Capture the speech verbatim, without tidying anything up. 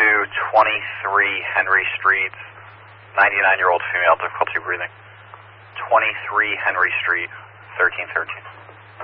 to twenty-three Henry Street, ninety-nine-year-old female, difficulty breathing. twenty-three Henry Street, thirteen thirteen.